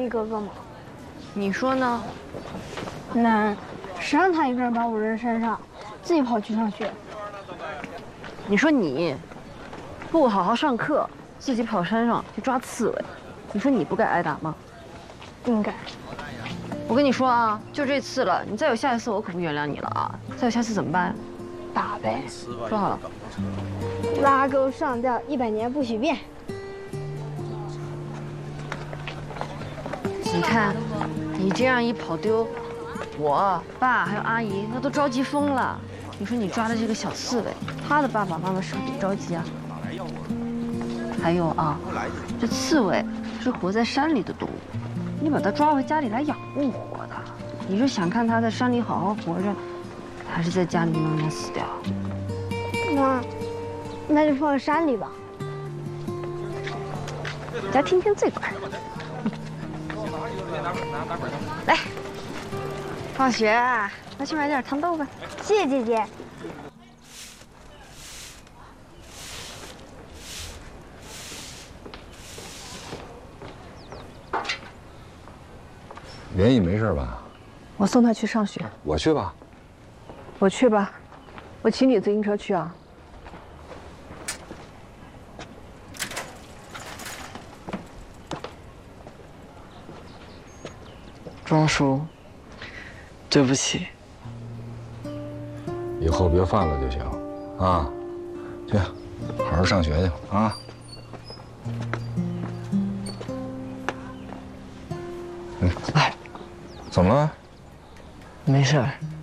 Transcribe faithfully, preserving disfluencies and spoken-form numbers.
一哥哥吗？ 你说呢？ 那谁让他一个人把我扔山上，自己跑去上学？ 你说你不好好上课，自己跑山上去抓刺猬，你说你不该挨打吗？ 应该。 我跟你说啊，就这次了，你再有下一次，我可不原谅你了啊！再有下次怎么办？ 打呗。 说好了。 拉钩上吊，一百年不许变。 你看，你这样一跑丢，我爸还有阿姨那都着急疯了。你说你抓的这个小刺猬，他的爸爸妈妈是不是得着急啊？还有啊，这刺猬是活在山里的动物，你把它抓回家里来养不活的。你是想看它在山里好好活着，还是在家里慢慢死掉？ 那，那就放在山里吧。 家听听最乖。来，放学啊，快去买点糖豆吧。 谢谢姐姐。 袁毅没事吧？ 我送他去上学。 我去吧。 我去吧，我骑你自行车去啊。 庄叔，对不起。 以后别犯了就行，啊，去，好好上学去啊。嗯， 哎， 怎么了？ 没事儿。